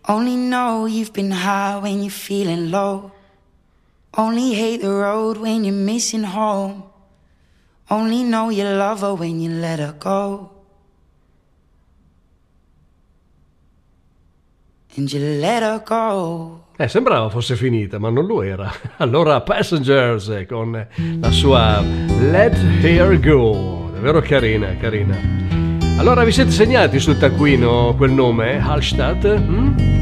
Only know you've been high when you're feeling low. Only hate the road when you're missing home. Only know you love her when you let her go. And you let her go. Sembrava fosse finita, ma non lo era. Allora Passengers con la sua Let Her Go. Davvero carina, carina. Allora vi siete segnati sul taccuino quel nome, Hallstatt?